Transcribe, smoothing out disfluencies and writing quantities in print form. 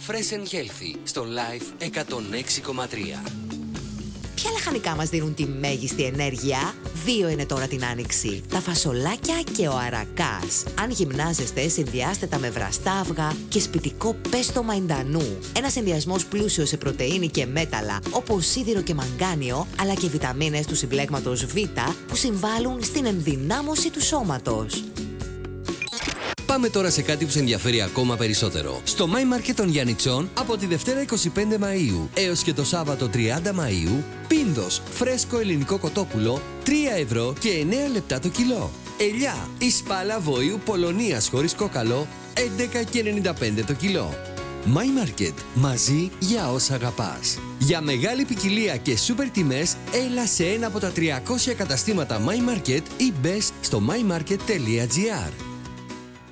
Fresh and Healthy στο Life 106,3. Ποια λαχανικά μας δίνουν τη μέγιστη ενέργεια? 2 είναι τώρα την άνοιξη. Τα φασολάκια και ο αρακάς. Αν γυμνάζεστε, συνδυάστε τα με βραστά αυγά και σπιτικό πέστο μαϊντανού. Ένας συνδυασμός πλούσιος σε πρωτεΐνη και μέταλλα, όπως σίδηρο και μαγκάνιο, αλλά και βιταμίνες του συμπλέγματος Β, που συμβάλλουν στην ενδυνάμωση του σώματος. Πάμε τώρα σε κάτι που σε ενδιαφέρει ακόμα περισσότερο. Στο My Market των Γιαννιτσών από τη Δευτέρα 25 Μαΐου έως και το Σάββατο 30 Μαΐου, πίνδος φρέσκο ελληνικό κοτόπουλο 3 ευρώ και 9 λεπτά το κιλό. Ελιά ή σπάλα βόηου Πολωνίας χωρίς κόκαλο 11 και 95 το κιλό. My Market, μαζί για όσα αγαπάς. Για μεγάλη ποικιλία και σούπερ τιμές, έλα σε ένα από τα 300 καταστήματα My Market ή μπες στο mymarket.gr.